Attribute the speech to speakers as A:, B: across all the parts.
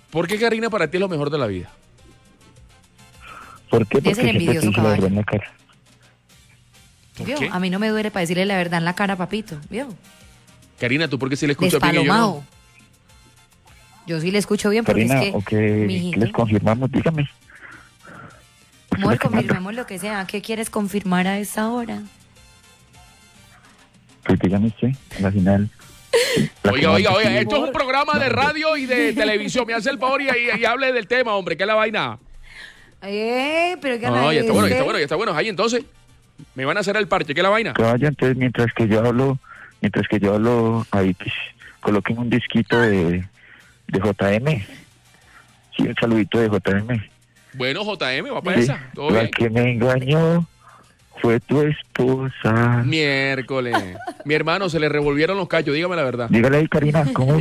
A: ¿Por qué Karina para ti es lo mejor de la vida?
B: ¿Por qué? Porque
C: Debe ser
B: siempre te
C: envidioso,
B: dice la verdad
C: caballo.
B: en la cara.
C: ¿Vio?
A: qué?
C: A mí no me duele para decirle la verdad en la cara, papito. ¿Vio?
A: Karina, ¿tú por qué sí le escuchas bien y yo
C: Despalomado.
A: no?
C: Yo sí le escucho bien porque
B: Karina,
C: es que,
B: ¿o qué
C: mijito,
B: les confirmamos? Dígame.
C: amor, confirmemos lo que sea. ¿Qué quieres confirmar a esa hora?
B: Pues dígame usted, a la final.
A: Oiga, esto es un programa de radio y de televisión. Me hace el favor y hable del tema, hombre, ¿qué es la vaina?
C: Pero qué
A: No, ya está bueno, ya está bueno. Ahí entonces, me van a hacer el parche, ¿qué es la vaina?
B: Caballo, entonces mientras que yo hablo, ahí pues, coloquen un disquito de JM. Sí, un saludito de JM.
A: Bueno, JM, va para
B: Sí,
A: esa, todo
B: la
A: bien.
B: que me engañó fue tu esposa.
A: Miércoles. Mi hermano, se le revolvieron los cachos, dígame la verdad.
B: Dígale ahí, Karina, ¿cómo es?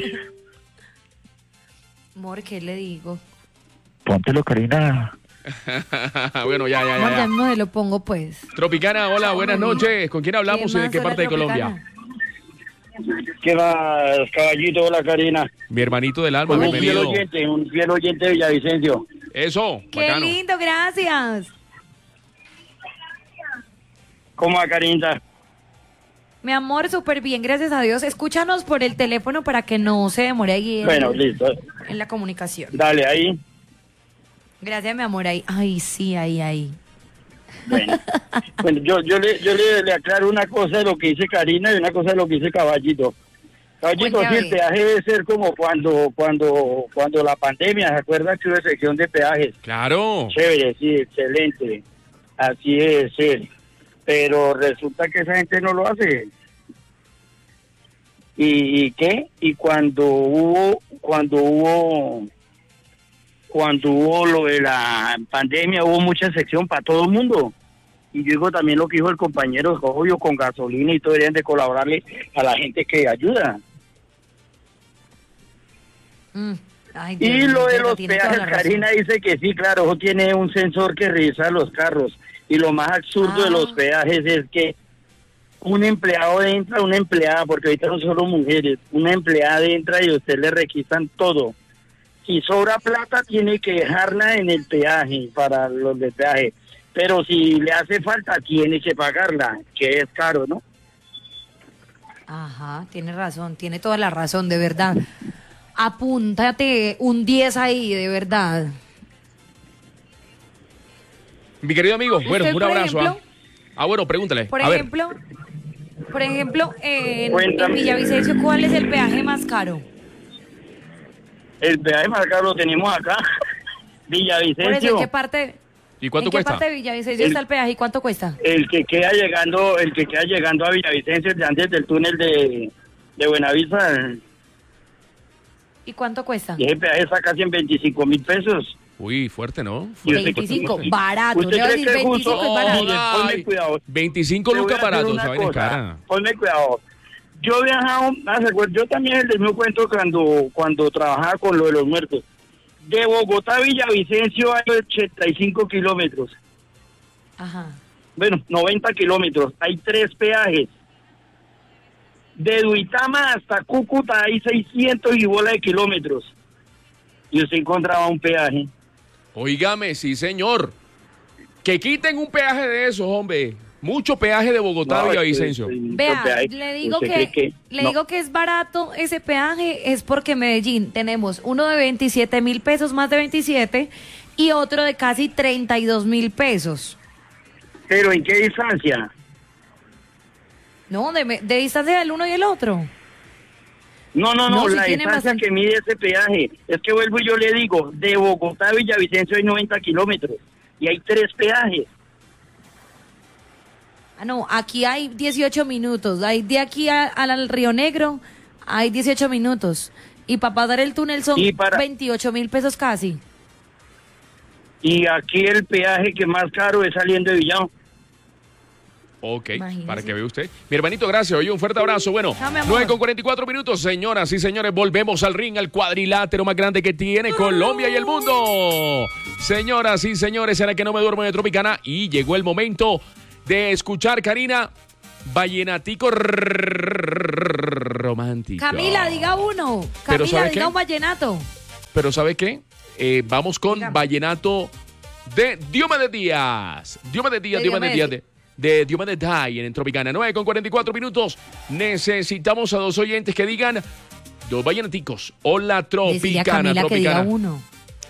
C: Amor, ¿qué le digo?
B: Póntelo, Karina.
A: Bueno,
C: Amor,
A: ya.
C: ya no me lo pongo, pues.
A: Tropicana, hola, buenas noches. ¿Con quién hablamos y de
C: más?
A: qué
C: Hola,
A: parte de Colombia?
C: Tropicana.
D: ¿Qué más, caballito? Hola, Karina.
A: Mi hermanito del alma,
D: Un fiel
A: bienvenido.
D: oyente de Villavicencio.
A: Eso,
C: Qué
A: bacano.
C: lindo, gracias.
D: ¿Cómo va, Karina?
C: Mi amor, súper bien, gracias a Dios. Escúchanos por el teléfono para que no se demore ahí
D: Bueno, listo.
C: en la comunicación.
D: Dale, ahí.
C: Gracias, mi amor. Ahí. Ay, sí, ahí.
D: Bueno, yo le aclaro una cosa de lo que dice Karina y una cosa de lo que dice Caballito. Caballito, sí, el peaje debe ser como cuando la pandemia, ¿se acuerdan que hubo sección de peajes?
A: Claro.
D: Chévere, sí, excelente. Así debe ser. Pero resulta que esa gente no lo hace. ¿Y qué? Y cuando hubo lo de la pandemia, hubo mucha sección para todo el mundo. Y yo digo también lo que dijo el compañero, obvio, con gasolina y todo, deberían de colaborarle a la gente que ayuda.
C: Ay, Dios
D: Y
C: mío,
D: lo de
C: Pedro,
D: los
C: tiene toda
D: peajes,
C: la razón.
D: Karina dice que sí, claro, eso tiene un sensor que revisa los carros. Y lo más absurdo de los peajes es que un empleado entra, una empleada, porque ahorita no solo mujeres, una empleada entra y a usted le requisan todo. Si sobra plata, tiene que dejarla en el peaje, para los de peaje. Pero si le hace falta, tiene que pagarla, que es caro, ¿no?
C: Ajá, tiene razón, tiene toda la razón, de verdad. Apúntate un 10 ahí, de verdad.
A: Mi querido amigo, bueno,
C: ¿Usted,
A: un
C: por
A: abrazo.
C: ejemplo?
A: Bueno, pregúntale.
C: Por
A: A ver.
C: ejemplo, en
D: Cuéntame.
C: Villavicencio, ¿cuál es el peaje más caro?
D: El peaje más caro lo tenemos acá,
C: Por eso,
D: Villavicencio.
C: ¿en qué parte?
A: ¿Y cuánto
C: ¿En qué
A: cuesta?
C: parte de Villavicencio está el peaje y cuánto cuesta?
D: El que queda llegando a Villavicencio, de antes del túnel de Buenavista,
C: ¿Y cuánto cuesta?
D: y ese peaje está casi en 25.000 pesos.
A: Uy, fuerte, ¿no?
D: Y usted-
C: 25, barato.
D: ¿Usted
C: Le voy a
D: cree
C: decir
D: que es
C: 25
D: justo?
C: es barato.
D: Mire, ponme
A: Ay,
D: cuidado.
A: 25
D: Te voy
A: lucas
D: a decir
A: baratos,
D: una
A: esa vaina es
D: cosa,
A: cara.
D: Ponme cuidado. Yo he viajado, yo también el mismo cuento cuando trabajaba con lo de los muertos. De Bogotá a Villavicencio hay 85 kilómetros.
C: Ajá.
D: Bueno, 90 kilómetros. Hay 3 peajes. De Duitama hasta Cúcuta hay 600 y bola de kilómetros. Y usted encontraba un peaje.
A: Óigame, sí, señor. Que quiten un peaje de esos, hombre. Mucho peaje de Bogotá a
D: No,
A: Villavicencio.
C: Vea, le digo digo que es barato ese peaje, es porque en Medellín tenemos uno de 27.000 pesos, más de 27, y otro de casi 32.000 pesos.
D: ¿Pero en qué distancia?
C: No, de distancia del uno y el otro.
D: No,
C: No, sí
D: la
C: tiene
D: distancia
C: bastante.
D: que mide ese peaje. Es que vuelvo y yo le digo, de Bogotá a Villavicencio hay 90 kilómetros. Y hay 3 peajes.
C: Ah, no, aquí hay 18 minutos. Hay de aquí al Río Negro, hay 18 minutos. Y para pasar el túnel son
D: Y para-
C: 28.000 pesos casi.
D: Y aquí el peaje que más caro es saliendo de Villao.
A: Ok,
C: Imagínese.
A: para que vea usted. Mi hermanito, gracias. Oye, un fuerte abrazo. Bueno,
C: Chao, mi amor.
A: 9:44. Señoras y señores, volvemos al ring, al cuadrilátero más grande que tiene Colombia y el mundo. Señoras y señores, en el que no me duermo de Tropicana. Y llegó el momento de escuchar, Karina, vallenatico romántico.
C: Camila, diga uno.
A: Pero
C: Camila,
A: ¿sabe
C: diga
A: qué?
C: un vallenato.
A: pero ¿sabe qué? Vamos con vallenato de Diomedes Díaz. Diomedes Díaz de Diomedes Díaz en Tropicana. 9:44 minutos. Necesitamos a 2 oyentes que digan, 2 vallenaticos. Hola, Tropicana.
C: Camila,
A: Tropicana.
C: Que diga uno.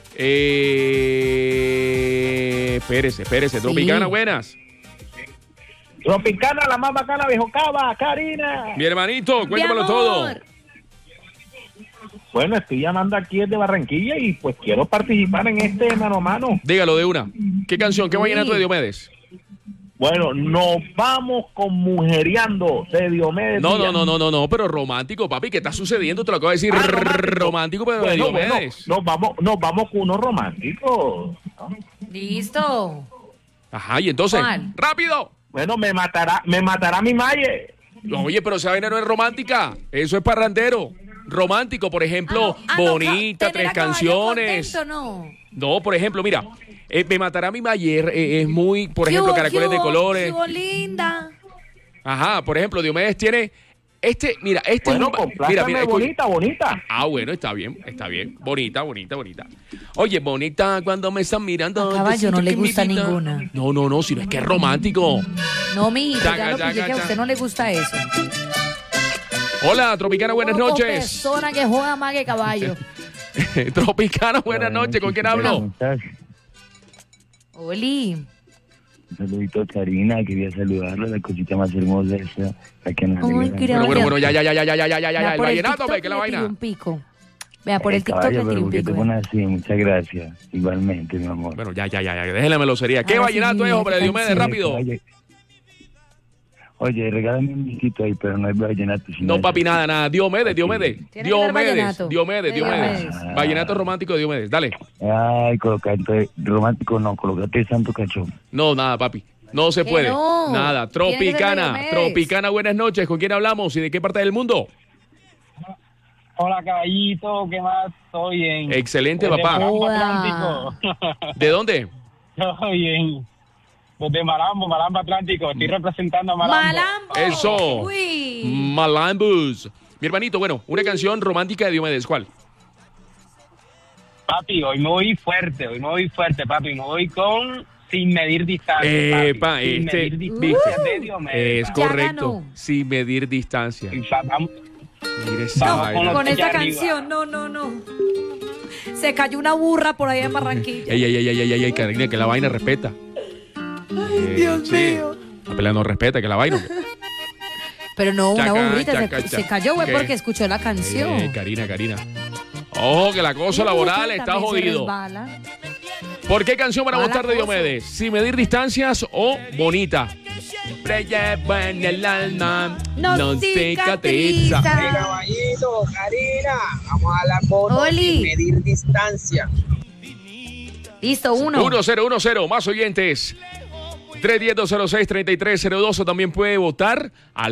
A: Espérese. Tropicana,
C: Sí.
A: buenas.
E: Tropicana, la más bacana, viejo Cava, Karina.
A: Mi hermanito, cuéntamelo todo.
E: Bueno, estoy llamando aquí desde Barranquilla y pues quiero participar en este mano a mano.
A: Dígalo de una. ¿Qué canción? ¿Qué vallenato de Diomedes?
E: Bueno, nos vamos con Mujereando de Diomedes.
A: No, pero romántico, papi. ¿Qué está sucediendo? Te lo acabo de decir. Romántico, pero de Diomedes.
E: Nos vamos con uno romántico, ¿no?
C: Listo.
A: Ajá, y entonces,
C: ¿cuál?
A: ¡rápido!
E: Bueno, me matará mi malle.
A: Oye, pero esa vaina no es romántica. Eso es parrandero. Romántico, por ejemplo, bonita, 3 canciones.
C: Contento,
A: No, por ejemplo, mira, Me matará mi Mayer es muy, por ejemplo, Caracoles de Colores.
C: ¡Qué linda!
A: Ajá, por ejemplo, Diomedes tiene mira,
E: bueno,
A: mira,
E: bonita.
A: Ah, bueno, está bien, bonita. Oye, bonita cuando me están mirando.
C: A Caballo no le gusta ninguna.
A: No, sino es que es romántico.
C: No, mijito, ya lo pillé que a usted no le gusta eso.
A: Hola, Tropicana, buenas noches.
C: Persona que juega más que Caballo.
A: Tropicana, buenas noches, ¿con quién hablo?
C: Oli.
B: Un saludito a Karina, quería saludarla, la cosita más hermosa esa, la que nos
A: Bueno, ya, el vallenato, ¿qué es la vaina?
C: Un pico. Vea, por el TikTok le tiré un pico.
B: Te pones así, muchas gracias, igualmente, mi amor.
A: Bueno, ya, déjela melosería. ¿Qué vallenato es, hombre, Diomedes, rápido?
B: Oye, regálame un disquito ahí, pero no hay vallenato.
A: No, papi, nada. Diomedes. Vallenato romántico de Diomedes, dale.
B: Ay, colocate romántico, no, colocate Santo Cachón.
A: No, nada, papi. No se puede.
C: No.
A: Nada. Tropicana, buenas noches. ¿Con quién hablamos y de qué parte del mundo?
F: Hola, caballito, ¿qué más? Estoy bien.
A: Excelente, papá.
F: Atlántico.
A: ¿De dónde?
F: Estoy bien. Desde Malambo Atlántico. Estoy representando a Malambo.
A: Eso.
C: Uy.
A: Malambos. Mi hermanito, bueno, una canción romántica de Diomedes, ¿cuál?
F: Papi, hoy me voy fuerte, papi. Me voy con Sin Medir Distancia. Sin Medir Distancia de Diomedes.
A: Es correcto.
C: ganó.
A: Sin medir distancia.
F: Vamos.
A: Mire esa vaina.
C: Con esta canción, no. Se cayó una burra por ahí en Barranquilla.
A: Ey, Karina, que la vaina respeta.
C: Dios mío.
A: La pelea no respeta, que la vaina.
C: Pero no, una burrita
A: chaca.
C: se cayó, güey,
A: ¿Qué?
C: porque escuchó la canción.
A: Karina. Ojo, que la cosa laboral está jodido. ¿Por qué canción van a votar de Diomedes? ¿Sin medir distancias o bonita? Siempre llevo en el alma, no cicatriza.
G: Caballito, Karina, vamos a la foto
C: Oli.
G: Sin Medir Distancia.
C: Listo,
A: 1-0, más oyentes. 310-206-3302 o también puede votar al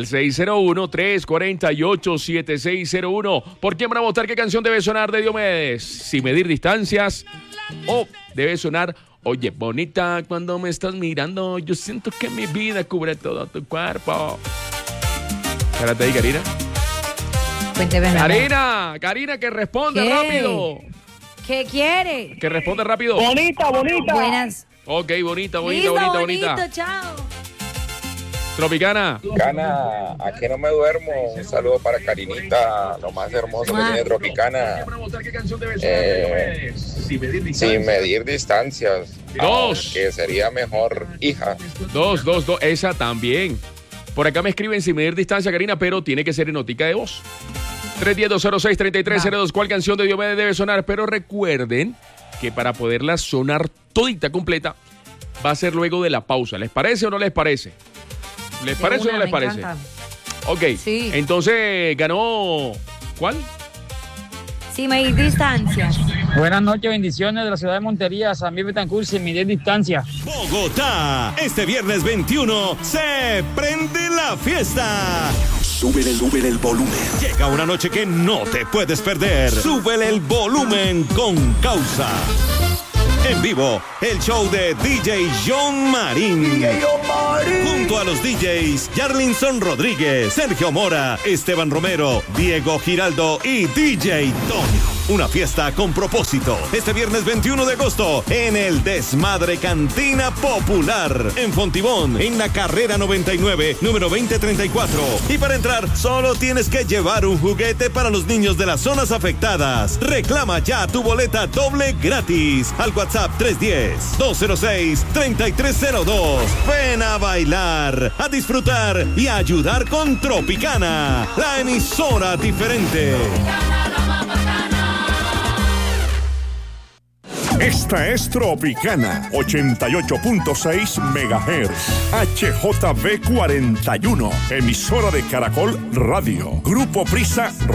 A: 601-348-7601. ¿Por quién van a votar? ¿Qué canción debe sonar de Diomedes? Sin medir distancias o debe sonar Oye, bonita, cuando me estás mirando, yo siento que mi vida cubre todo tu cuerpo. Espérate ahí, Karina.
C: Cuénteme,
A: Karina, que responde
C: ¿Qué?
A: rápido.
C: ¿Qué quiere?
A: Que responde rápido.
E: Bonita.
C: Buenas.
A: Ok, bonita.
C: Bonito, chao.
A: Tropicana.
H: Tropicana, aquí no me duermo. Un saludo para Karinita, lo más hermoso que tiene Tropicana. Sin medir distancias.
A: Dos.
H: Que sería mejor, hija.
A: Dos. Esa también. Por acá me escriben sin medir distancia, Karina, pero tiene que ser en notica de voz. 310-206-3302. ¿Cuál canción de Diomedes debe sonar? Pero recuerden que para poderla sonar todita completa va a ser luego de la pausa. ¿Les parece o no les parece? ¿Les parece o no les parece?
C: Encanta.
A: Ok,
C: sí.
A: Entonces ganó... ¿Cuál?
C: Sin medir distancias.
I: Buenas noches, bendiciones de la ciudad de Montería, San Miguel Betancourt, sin medir distancia.
J: Bogotá, este viernes 21 se prende la fiesta. Súbele el volumen. Llega una noche que no te puedes perder. Súbele el volumen con Causa. En vivo, el show de DJ John Marín. Junto a los DJs Yarlinson Rodríguez, Sergio Mora, Esteban Romero, Diego Giraldo y DJ Tony. una fiesta con propósito. Este viernes 21 de agosto en el Desmadre Cantina Popular en Fontibón, en la carrera 99, número 2034. Y para entrar solo tienes que llevar un juguete para los niños de las zonas afectadas. Reclama ya tu boleta doble gratis al WhatsApp 310-206-3302. Ven a bailar, a disfrutar y a ayudar con Tropicana, la emisora diferente.
K: Esta es Tropicana 88.6 MHz, HJB 41, emisora de Caracol Radio. Grupo Prisa